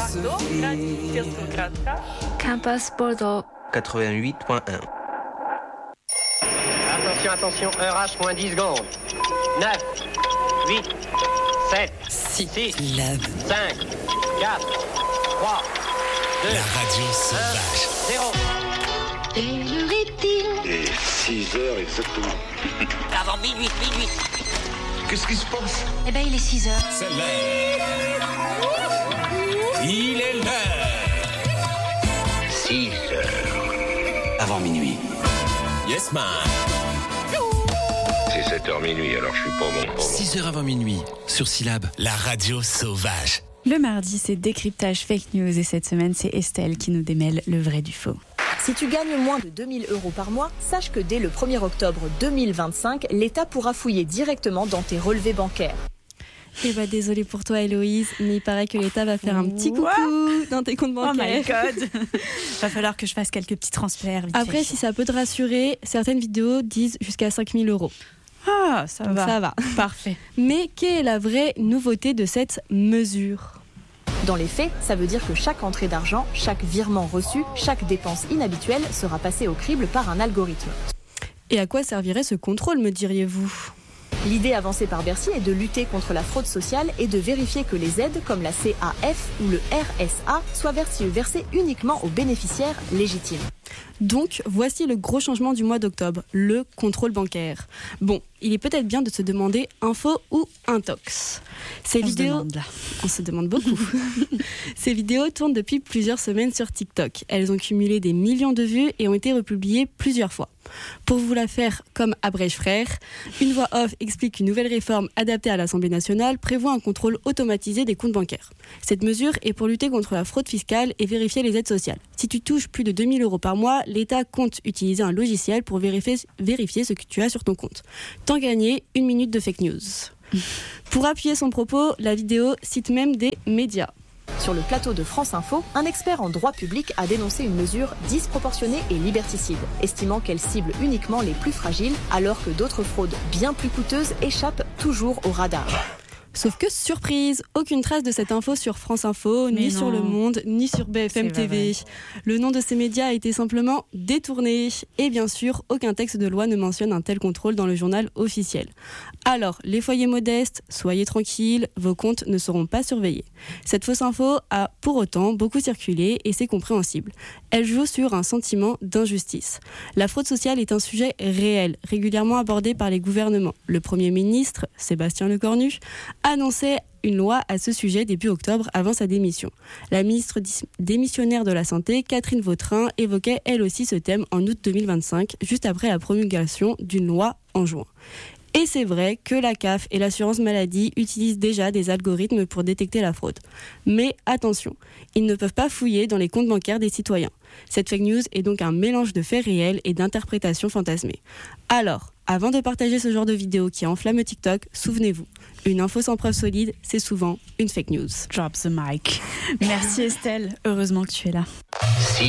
Campus Bordeaux 88.1. Attention, heure H moins 10 secondes. 9, 8, 7, 6, 5, 4, 3, 2, la radio sauvage. 0. Et l'heure est-il ? Et 6 heures exactement. Avant minuit. Qu'est-ce qui se passe ? Eh ben, il est 6 heures. C'est l'heure. Il est l'heure. 6 heures. Avant minuit. Yes, man. C'est 7h minuit, alors je suis pas bon. 6h avant minuit, sur Syllab, la radio sauvage. Le mardi, c'est décryptage fake news et cette semaine, c'est Estelle qui nous démêle le vrai du faux. Si tu gagnes moins de 2 000 € par mois, sache que dès le 1er octobre 2025, l'État pourra fouiller directement dans tes relevés bancaires. Eh bah désolée pour toi Héloïse, mais il paraît que l'État va faire un petit coucou dans tes comptes bancaires. Oh my god. Va falloir que je fasse quelques petits transferts. Après, si ça peut te rassurer, certaines vidéos disent jusqu'à 5 000 €. Ah, ça Donc va. ça va. Parfait. Mais quelle est la vraie nouveauté de cette mesure ? Dans les faits, ça veut dire que chaque entrée d'argent, chaque virement reçu, chaque dépense inhabituelle sera passée au crible par un algorithme. Et à quoi servirait ce contrôle, me diriez-vous ? L'idée avancée par Bercy est de lutter contre la fraude sociale et de vérifier que les aides comme la CAF ou le RSA soient versées uniquement aux bénéficiaires légitimes. Donc, voici le gros changement du mois d'octobre, le contrôle bancaire. Bon, il est peut-être bien de se demander info ou intox. On se demande beaucoup. Ces vidéos tournent depuis plusieurs semaines sur TikTok. Elles ont cumulé des millions de vues et ont été republiées plusieurs fois. Pour vous la faire comme Abrège Frères, une voix off explique qu'une nouvelle réforme adaptée à l'Assemblée nationale prévoit un contrôle automatisé des comptes bancaires. Cette mesure est pour lutter contre la fraude fiscale et vérifier les aides sociales. Si tu touches plus de 2 000 € par mois, l'État compte utiliser un logiciel pour vérifier ce que tu as sur ton compte. Tant gagné, 1 minute de fake news. Pour appuyer son propos, la vidéo cite même des médias. Sur le plateau de France Info, un expert en droit public a dénoncé une mesure disproportionnée et liberticide, estimant qu'elle cible uniquement les plus fragiles, alors que d'autres fraudes bien plus coûteuses échappent toujours au radar. Sauf que, surprise, aucune trace de cette info sur France Info, ni sur Le Monde, ni sur BFM TV. Le nom de ces médias a été simplement détourné. Et bien sûr, aucun texte de loi ne mentionne un tel contrôle dans le journal officiel. Alors, les foyers modestes, soyez tranquilles, vos comptes ne seront pas surveillés. Cette fausse info a pour autant beaucoup circulé et c'est compréhensible. Elle joue sur un sentiment d'injustice. La fraude sociale est un sujet réel, régulièrement abordé par les gouvernements. Le Premier ministre, Sébastien Lecornu, annonçait une loi à ce sujet début octobre avant sa démission. La ministre démissionnaire de la Santé, Catherine Vautrin, évoquait elle aussi ce thème en août 2025, juste après la promulgation d'une loi en juin. Et c'est vrai que la CAF et l'assurance maladie utilisent déjà des algorithmes pour détecter la fraude. Mais attention, ils ne peuvent pas fouiller dans les comptes bancaires des citoyens. Cette fake news est donc un mélange de faits réels et d'interprétations fantasmées. Alors, avant de partager ce genre de vidéo qui enflamme TikTok, souvenez-vous, une info sans preuve solide, c'est souvent une fake news. Drop the mic. Merci Estelle, heureusement que tu es là.